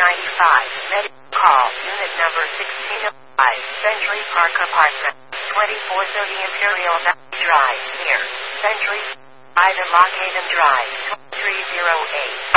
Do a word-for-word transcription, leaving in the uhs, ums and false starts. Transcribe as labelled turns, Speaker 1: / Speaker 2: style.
Speaker 1: ninety-five. Medical call. Unit number sixteen oh five. Century Park Apartment. twenty-four thirty Imperial Valley Drive. Near Century. Ida Lockhaven Drive. three oh eight.